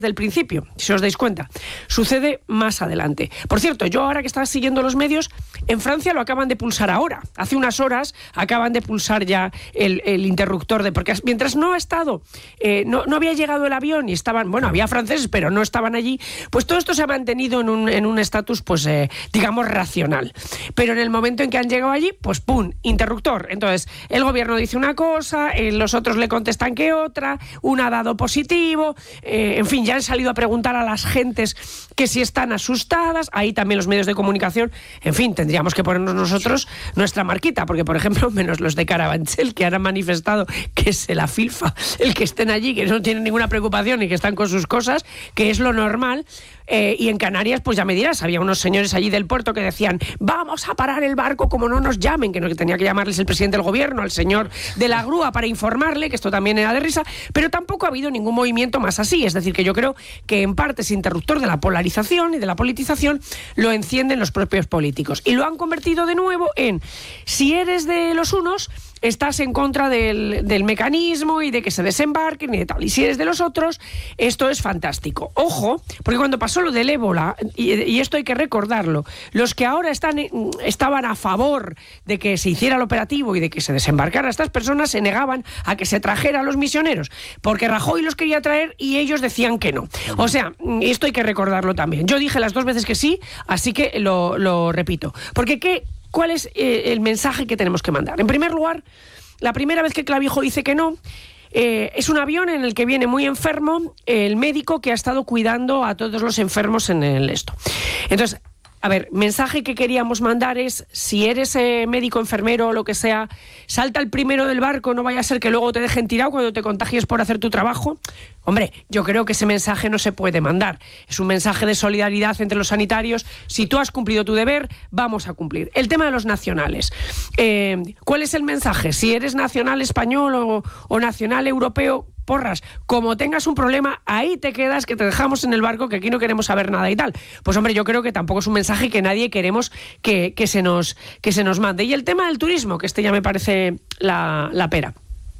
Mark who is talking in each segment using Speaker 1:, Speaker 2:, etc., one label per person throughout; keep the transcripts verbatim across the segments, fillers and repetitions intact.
Speaker 1: del principio, si os dais cuenta. Sucede más adelante. Por cierto, yo ahora que estaba siguiendo los medios, en Francia lo acaban de pulsar ahora. Hace unas horas acaban de pulsar ya el, el interruptor de... Porque mientras no ha estado, eh, no, no había llegado el avión y estaban... Bueno, había franceses, pero no estaban allí. Pues todo esto se ha mantenido en un en un estatus, pues, eh, digamos, racional. Pero en el momento en que han llegado allí, pues, ¡pum!, interruptor. Entonces, el gobierno dice una cosa, eh, los otros le contestan que otra, una ha dado positivo, eh, en fin, ya han salido a preguntar a las gentes que si están asustadas, ahí también los medios de comunicación, en fin, tendríamos que ponernos nosotros nuestra marquita, porque por ejemplo, menos los de Carabanchel, que han manifestado que se la filfa el que estén allí, que no tienen ninguna preocupación y que están con sus cosas, que es lo normal. Eh, y en Canarias, pues ya me dirás, había unos señores allí del puerto que decían, vamos a parar el barco como no nos llamen, que no, que tenía que llamarles el presidente del gobierno, al señor de la grúa, para informarle, que esto también era de risa, pero tampoco ha habido ningún movimiento más así. Es decir, que yo creo que en parte ese interruptor de la polarización y de la politización lo encienden los propios políticos. Y lo han convertido de nuevo en, si eres de los unos, estás en contra del, del mecanismo y de que se desembarquen y de tal. Y si eres de los otros, esto es fantástico. Ojo, porque cuando pasó lo del ébola, y, y esto hay que recordarlo, los que ahora están, estaban a favor de que se hiciera el operativo y de que se desembarcara a estas personas, se negaban a que se trajera a los misioneros, porque Rajoy los quería traer y ellos decían que no. O sea, esto hay que recordarlo también. Yo dije las dos veces que sí, así que lo, lo repito. Porque ¿qué? ¿Cuál es eh, el mensaje que tenemos que mandar? En primer lugar, la primera vez que Clavijo dice que no, eh, es un avión en el que viene muy enfermo el médico que ha estado cuidando a todos los enfermos en el esto. Entonces, a ver, mensaje que queríamos mandar es, si eres eh, médico, enfermero o lo que sea, salta el primero del barco, no vaya a ser que luego te dejen tirado cuando te contagies por hacer tu trabajo. Hombre, yo creo que ese mensaje no se puede mandar. Es un mensaje de solidaridad entre los sanitarios. Si tú has cumplido tu deber, vamos a cumplir. El tema de los nacionales. Eh, ¿Cuál es el mensaje? Si eres nacional español o, o nacional europeo, porras, como tengas un problema, ahí te quedas, que te dejamos en el barco, que aquí no queremos saber nada y tal. Pues hombre, yo creo que tampoco es un mensaje que nadie queremos que, que, se, nos, que se nos mande. Y el tema del turismo, que este ya me parece la, la pera.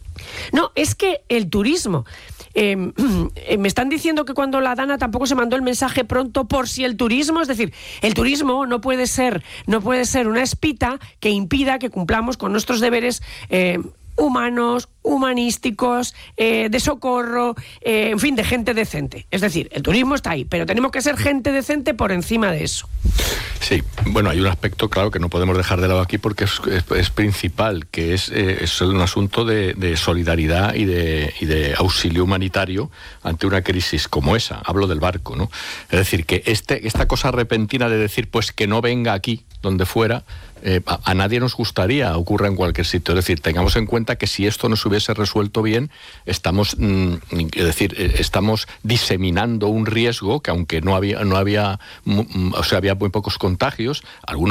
Speaker 1: No, es que el turismo... Eh, eh, me están diciendo que cuando la Dana tampoco se mandó el mensaje pronto por si el turismo, es decir, el turismo no puede ser, no puede ser una espita que impida que cumplamos con nuestros deberes eh, humanos, humanísticos, eh, de socorro, eh, en fin, de gente decente. Es decir, el turismo está ahí, pero tenemos que ser gente decente por encima de eso.
Speaker 2: Sí, bueno, hay un aspecto, claro, que no podemos dejar de lado aquí porque es, es, es principal, que es, eh, es un asunto de, de solidaridad y de, y de auxilio humanitario ante una crisis como esa. Hablo del barco, ¿no? Es decir, que este, esta cosa repentina de decir, pues que no venga aquí, donde fuera, eh, a, a nadie nos gustaría, ocurra en cualquier sitio. Es decir, tengamos en cuenta que si esto no se hubiese resuelto bien, estamos, mm, es decir, eh, estamos diseminando un riesgo que aunque no había, no había, mm, o sea, había muy pocos contagios, algunos